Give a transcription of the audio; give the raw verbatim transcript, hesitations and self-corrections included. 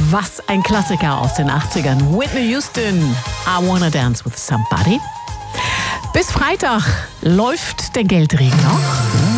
Was ein Klassiker aus den achtzigern. Whitney Houston, I Wanna Dance with Somebody. Bis Freitag läuft der Geldregen noch.